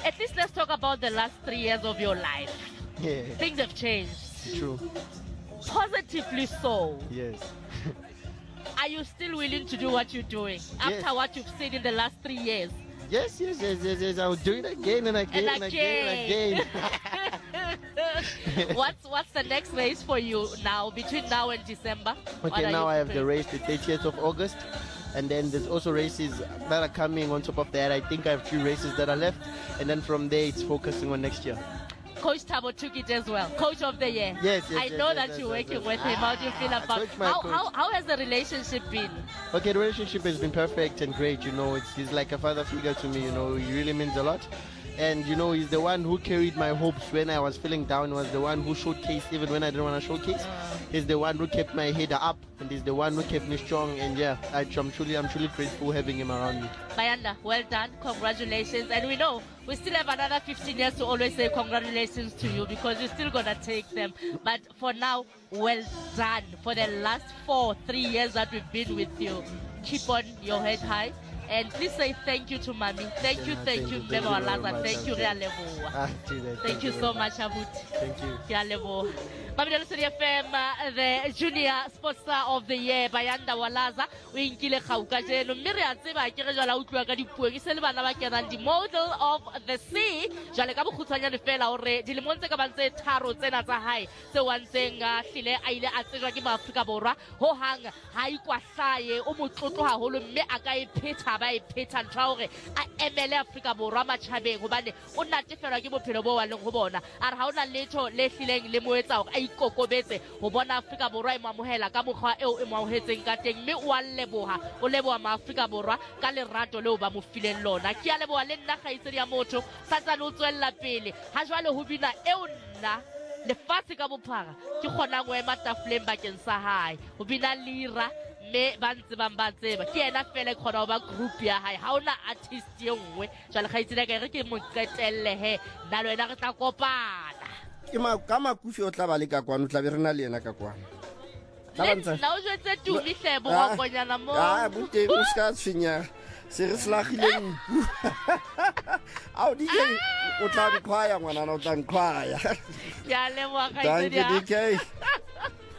At least let's talk about the last 3 years of your life. Yeah. Things have changed. True. Positively so. Yes. Are you still willing to do what you're doing after what you've seen in the last 3 years? Yes. I'll do it again and again and again. What's the next race for you now, between now and December? Okay, now I have the race the 30th of August. And then there's also races that are coming on top of that. I think I have 2 races that are left. And then from there, it's focusing on next year. Coach Thabo took it as well. Coach of the year. Yes. I know that you're working with him. How do you feel about how has the relationship been? Okay, the relationship has been perfect and great. You know, he's like a father figure to me. You know, he really means a lot. And you know, he's the one who carried my hopes when I was feeling down. Was the one who showcased even when I didn't want to showcase. He's the one who kept my head up, and he's the one who kept me strong. And yeah, I'm truly grateful having him around me. Bayanda, well done, congratulations. And we know we still have another 15 years to always say congratulations to you, because you're still gonna take them. But for now, well done. For the last 3 years that we've been with you, keep on your head high. And please say thank you to Mommy. Thank you, Memo Alaza. Thank you, Thank you so much, Abut. Thank you. Mamelodi City FM, the Junior Sports Star of the Year, Bayanda Walaza. We nkile khauka jeno mme re a tseba ke re jala utlwa ka dipuo ke se le bana ba kenang di model of the sea jale ka bokhutsanyane fela hore dilemong tse ka bang tse tharo tsena tsa hae tse wantseng hlile a ile a tsejwa ke Maafrika Borwa ho hang ha ikwahlaye o motlotlo haholo mme a ka iphetha ba iphetha ntwa hore a emele Afrika Borwa matjhabeng hobane o natefelwa ke bophelo bo wa leng ho bona a re ha ona letho le hlileng le moetsa hore a ikokobetse ho bona Afrika Borwa e mamohela ka mokgwa eo e mamohetseng ka teng mme o a leboha o leboha Maafrika Borwa ka lerato leo ba mo fileng lona ke a leboha le nna kgaitsedi ya motho satsane o tswella pele ha jwale ho bina eo nna lefatshe ka bophara ke kgonang ho ema tafoleng bakeng sa hae ho bina Lira mme ba ntse ba tseba ke yena fela khona ho ba group ya hae ha ona artist ye nngwe jwale kgaitsedi ka re ke mo qetelle he nna le wena re tla kopana ke ka makufi o tla ba le ka kwana o tla be re na le yena ka kwana na o jwetse tumi hle bogokonyana mo bute o ska tshwenya se re slagile nku ao DJ o tla nkhwaya ngwana o tla nkhwaya ya leboga kgaitsedi